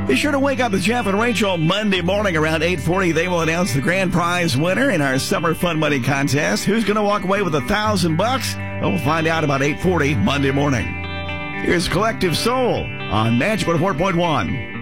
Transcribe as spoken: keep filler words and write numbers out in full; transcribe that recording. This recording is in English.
Be sure to wake up with Jeff and Rachel Monday morning around eight forty. They will announce the grand prize winner in our Summer Fun Money contest. Who's going to walk away with a thousand bucks? We'll find out about eight forty Monday morning. Here's Collective Soul on Magic one oh four point one.